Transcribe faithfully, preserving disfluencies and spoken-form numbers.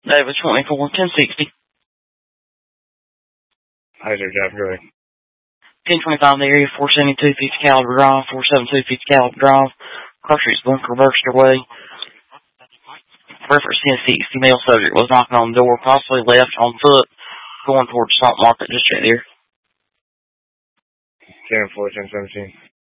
David twenty-four, ten sixty. How's your job going? ten twenty-five in the area, four seventy-two, fifty caliber drive, four seventy-two, fifty caliber drive. Cross Street's bunker reversed away. Reference ten sixty, male subject was knocking on the door, possibly left on foot, going towards the stock market, just right there. ten four, ten seventeen.